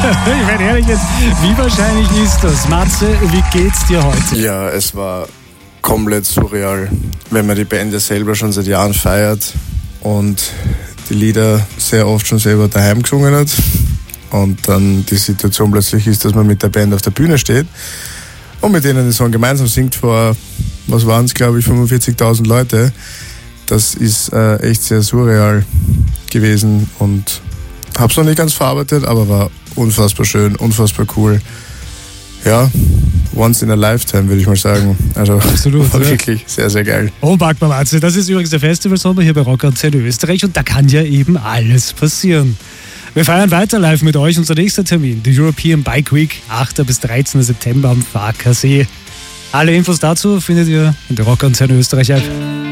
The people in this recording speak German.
Ich meine ehrlich jetzt, wie wahrscheinlich ist das? Matze, wie geht's dir heute? Ja, es war komplett surreal, wenn man die Band ja selber schon seit Jahren feiert und die Lieder sehr oft schon selber daheim gesungen hat und dann die Situation plötzlich ist, dass man mit der Band auf der Bühne steht und mit denen den Song gemeinsam singt vor, was waren es, glaube ich, 45.000 Leute. Das ist echt sehr surreal gewesen und hab's noch nicht ganz verarbeitet, aber war unfassbar schön, unfassbar cool. Ja, once in a lifetime, würde ich mal sagen. Also absolut, war wirklich sehr, sehr geil. Unpackbar, Matze. Das ist übrigens der Festivalsommer hier bei Rock Antenne Österreich und da kann ja eben alles passieren. Wir feiern weiter live mit euch. Unser nächster Termin, die European Bike Week, 8. bis 13. September am Farkasee. Alle Infos dazu findet ihr in der Rock Antenne Österreich App.